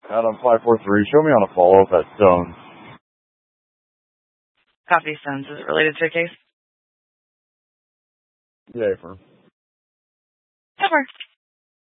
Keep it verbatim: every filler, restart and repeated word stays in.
Adam five four three, show me on a follow-up at Stones. Copy, Stones. Is it related to a case? Yeah, firm. Over.